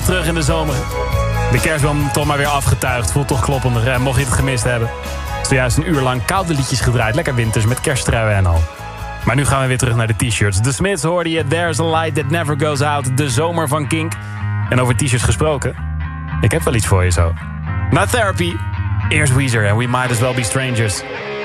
Helemaal terug in de zomer. De kerstboom toch maar weer afgetuigd. Voelt toch kloppender. Mocht je het gemist hebben. Zojuist een uur lang koude liedjes gedraaid. Lekker winters met kersttruien en al. Maar nu gaan we weer terug naar de t-shirts. The Smiths hoorde je. There's a light that never goes out. De zomer van Kink. En over t-shirts gesproken. Ik heb wel iets voor je zo. Na Therapy. Eerst Weezer en We Might As Well Be Strangers.